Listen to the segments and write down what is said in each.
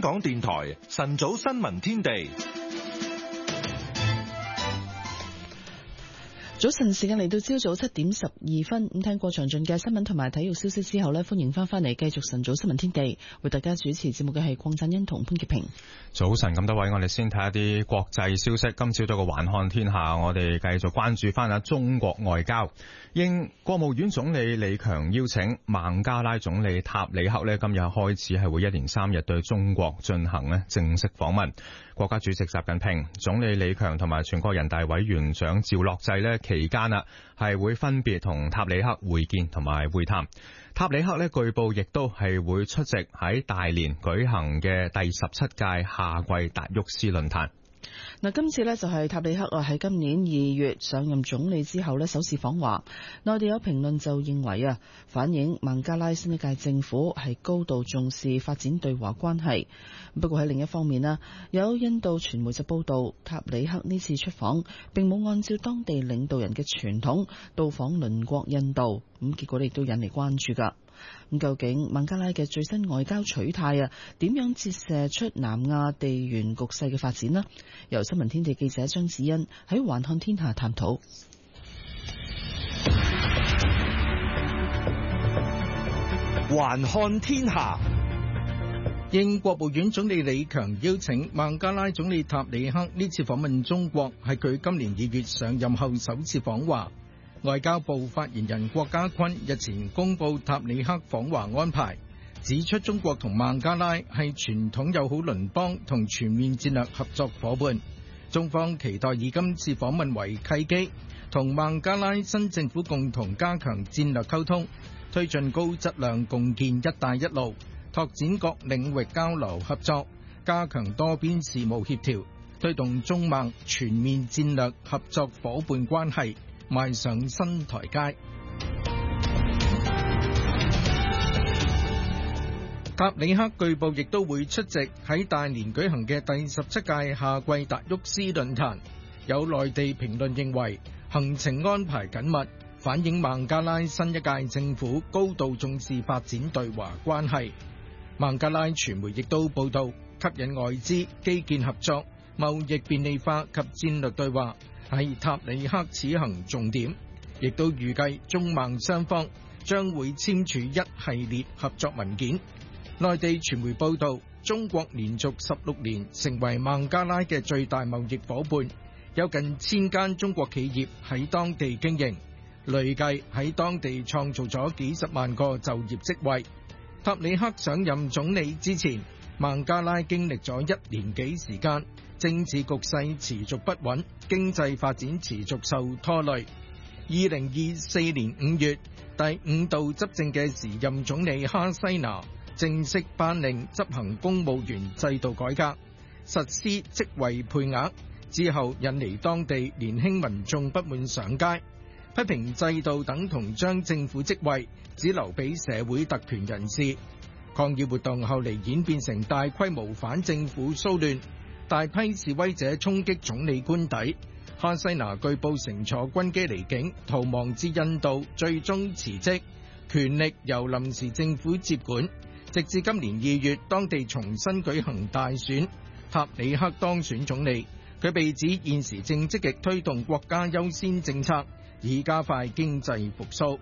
港電台晨早新聞天地。 早晨時間嚟到朝早7點12分，咁聽過詳盡嘅新聞同埋體育消息之後呢，歡迎翻嚟繼續晨早新聞天地，為大家主持節目嘅係鄺振欣同潘潔平。 早晨，咁多位，我哋先睇一啲國際消息。今朝早嘅環看天下，我哋繼續關注翻下中國外交。應國務院總理李強邀請，孟加拉總理塔里克呢今日開始係會一連3日對中國進行呢正式訪問。國家主席習近平、總理李強同埋全國人大委員長趙樂際呢期間啊係會分別同塔里克會見同埋會談。塔里克呢據報亦都係會出席喺大連舉行嘅第17屆夏季達沃斯論壇。 嗱，今次呢就係塔里克喺今年2月上任總理之後呢首次訪華。內地有評論就認為反映孟加拉新一屆政府係高度重視發展對華關係。不過喺另一方面呢，有印度傳媒就報道，塔里克呢次出訪並冇按照當地領導人嘅傳統到訪鄰國印度，咁結果亦都引嚟關注㗎。咁究竟孟加拉嘅最新外交取態點樣折射出南亞地緣局勢嘅發展呢？由新聞天地記者張子欣喺環看天下探討。 環看天下，應國務院總理李強邀請，孟加拉總理塔里克呢次訪問中國，係佢今年2月上任後首次訪華。外交部發言人郭家坤日前公布塔里克訪華安排，指出中國同孟加拉係傳統友好鄰邦同全面戰略合作夥伴，中方期待以今次訪問為契機，同孟加拉新政府共同加強戰略溝通，推進高質量共建一帶一路，拓展各領域交流合作，加強多邊事務協調，推動中孟全面戰略合作夥伴關係邁上新台階。塔里克據報亦都會出席喺大連舉行嘅第17屆夏季達沃斯論壇。有內地評論認為行程安排緊密，反映孟加拉新一屆政府高度重視發展對華關係。孟加拉傳媒亦都報道，吸引外資、基建合作、貿易便利化及戰略對話係塔里克此行重點，亦都預計中孟雙方將會簽署一系列合作文件。內地傳媒報道，中國連續16年成為孟加拉嘅最大貿易夥伴，有近1000間中國企業喺當地經營，累計喺當地創造咗幾十萬個就業職位。塔里克上任總理之前，孟加拉經歷咗1年幾時間，政治局勢持續不穩，經濟發展持續受拖累。2024年5月，第5度執政嘅時任總理哈西娜正式頒令執行公務員制度改革，實施職位配額，之後引嚟當地年輕民眾不滿上街，批評制度等同將政府職位只留俾社會特權人士。抗議活動後嚟演變成大規模反政府騷亂，大批示威者衝擊總理官邸。哈西娜據報乘坐軍機離境，逃亡至印度，最終辭職，權力由臨時政府接管。直至今年2月，當地重新舉行大選，塔里克當選總理。佢被指現時正積極推動國家優先政策，以加快經濟復甦。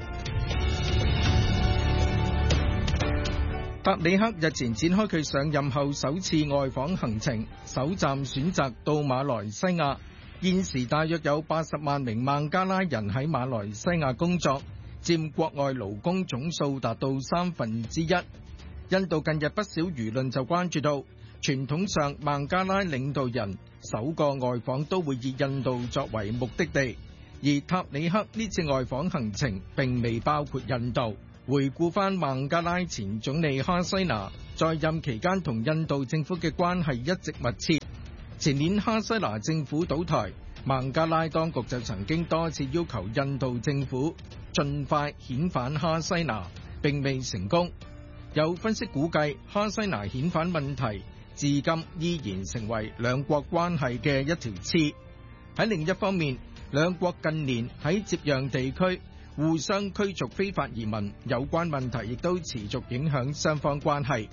塔里克日前展開佢上任後首次外訪行程，首站選擇到馬來西亞。現時大約有80萬名孟加拉人喺馬來西亞工作，佔國外勞工總數達到1/3。印度近日不少輿論就關注到，傳統上孟加拉領導人首個外訪都會以印度作為目的地，而塔里克呢次外訪行程並未包括印度。回顧翻孟加拉前總理哈西娜在任期間同印度政府嘅關係一直密切。前年哈西娜政府倒台，孟加拉當局就曾經多次要求印度政府盡快遣返哈西娜，並未成功。有分析估計，哈西娜遣返問題至今依然成為兩國關係嘅一條刺。喺另一方面，兩國近年喺接壤地區互相驅逐非法移民，有關問題亦都持續影響雙方關係。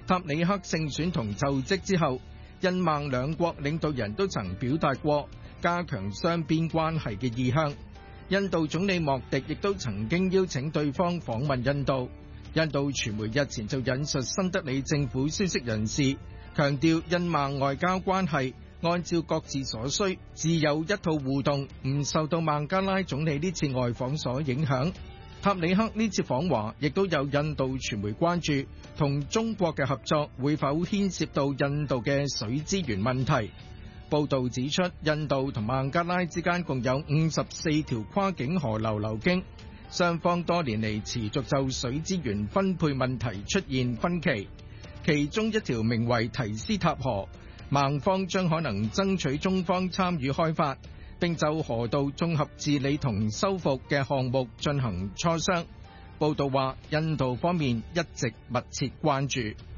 塔里克勝選同就職之後，印孟兩國領導人都曾表達過加強雙邊關係嘅意向。印度總理莫迪亦都曾經邀請對方訪問印度。印度傳媒日前就引述新德里政府消息人士，強調印孟外交關係按照各自所需，自有一套互動，唔受到孟加拉總理呢次外訪所影響。塔里克呢次訪華亦都有印度傳媒關注，同中國嘅合作會否牽涉到印度嘅水資源問題。報導指出，印度同孟加拉之間共有54條跨境河流流經，雙方多年嚟持續就水資源分配問題出現分歧。其中一條名為提斯塔河，孟方將可能爭取中方參與開發，並就河道綜合治理同修復嘅項目進行磋商。報道話，印度方面一直密切關注。